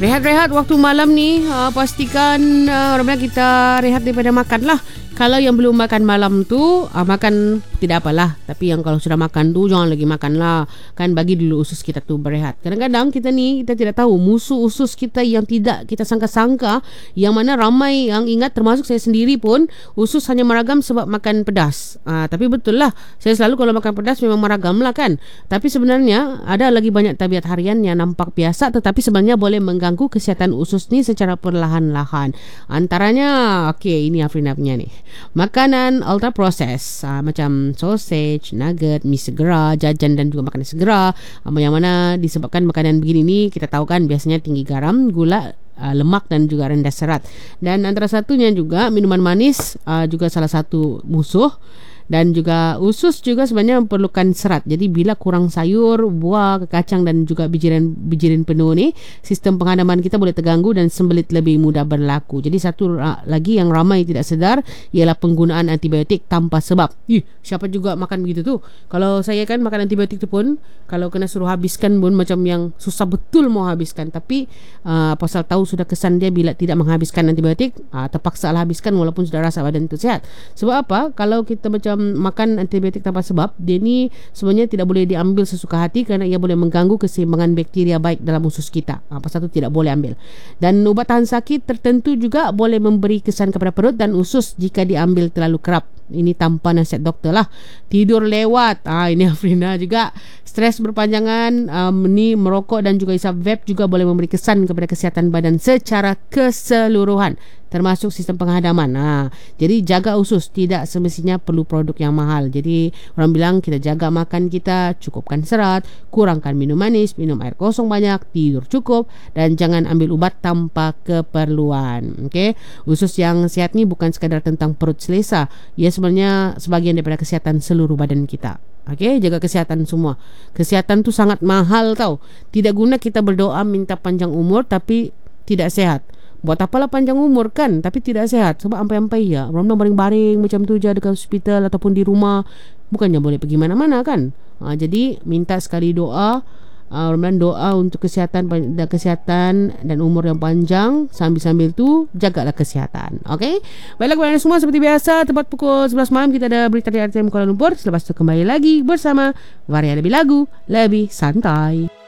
Rehat-rehat waktu malam ni, pastikan Ramadan kita rehat daripada makan lah. Kalau yang belum makan malam tu, makan tidak apalah. Tapi yang kalau sudah makan tu, jangan lagi makan lah. Kan bagi dulu usus kita tu berehat. Kadang-kadang kita tidak tahu musuh usus kita yang tidak kita sangka-sangka. Yang mana ramai yang ingat, termasuk saya sendiri pun, usus hanya meragam sebab makan pedas. Tapi betul lah, saya selalu kalau makan pedas memang meragam lah kan. Tapi sebenarnya ada lagi banyak tabiat harian yang nampak biasa, tetapi sebenarnya boleh mengganggu kesihatan usus ni secara perlahan-lahan. Antaranya, ini Afrina punya ni, makanan ultra processed, macam sausage, nugget, mie segera, jajan dan juga makanan segera, yang mana disebabkan makanan begini ni kita tahu kan biasanya tinggi garam, gula, lemak dan juga rendah serat. Dan antara satunya juga minuman manis, juga salah satu musuh. Dan juga usus juga sebenarnya memerlukan serat. Jadi bila kurang sayur, buah, kacang dan juga bijiran penuh ni, sistem penghadaman kita boleh terganggu dan sembelit lebih mudah berlaku. Jadi satu lagi yang ramai tidak sedar ialah penggunaan antibiotik tanpa sebab. Siapa juga makan begitu tu? Kalau saya kan makan antibiotik tu pun, kalau kena suruh habiskan pun macam yang susah betul mau habiskan. Tapi pasal tahu sudah kesan dia bila tidak menghabiskan antibiotik, terpaksa lah habiskan walaupun sudah rasa badan tu sihat. Sebab apa? Kalau kita macam makan antibiotik tanpa sebab, dia ni sebenarnya tidak boleh diambil sesuka hati kerana ia boleh mengganggu keseimbangan bakteria baik dalam usus kita. Pasal tu tidak boleh ambil. Dan ubat tahan sakit tertentu juga boleh memberi kesan kepada perut dan usus jika diambil terlalu kerap. Ini tanpa nasihat doktor lah. Tidur lewat, ini Afrina juga. Stres berpanjangan, ni merokok dan juga isap vape juga boleh memberi kesan kepada kesihatan badan secara keseluruhan, termasuk sistem penghadaman. Jadi jaga usus, tidak semestinya perlu produk yang mahal. Jadi orang bilang kita jaga makan kita, cukupkan serat, kurangkan minum manis, minum air kosong banyak, tidur cukup dan jangan ambil ubat tanpa keperluan. Usus yang sihat ni bukan sekadar tentang perut selesa. Ia sebenarnya sebahagian daripada kesihatan seluruh badan kita. Jaga kesihatan semua. Kesihatan tu sangat mahal tau. Tidak guna kita berdoa minta panjang umur tapi tidak sehat. Buat apalah panjang umur kan tapi tidak sehat. Sebab ampai-ampai ya orang baring-baring macam tu je dekat hospital ataupun di rumah, bukannya boleh pergi mana-mana kan. Jadi minta sekali doa, doa untuk kesihatan dan umur yang panjang. Sambil-sambil tu jagalah kesihatan. Baiklah kepada anda semua, seperti biasa tepat pukul 11 malam kita ada berita di RTM Kuala Lumpur. Selepas tu kembali lagi bersama Varia Lebih Lagu Lebih Santai.